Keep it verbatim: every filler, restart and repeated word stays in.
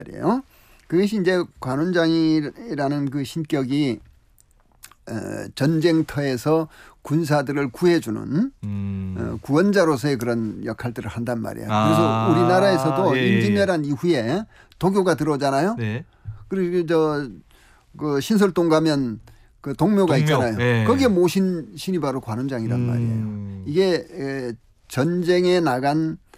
말이에요. 그것이 이제 관원장이라는 그 신격이 어, 전쟁터에서 군사들을 구해주는 음. 어, 구원자로서의 그런 역할들을 한단 말이에요. 아. 그래서 우리나라에서도 예, 예, 예. 임진왜란 이후에 도교가 들어오잖아요. 네. 그리고 저 그 신설동 가면 그 동묘가 동묘. 있잖아요. 예. 거기에 모신 신이 바로 관원장이란 음. 말이에요. 이게 에, 전쟁에 나간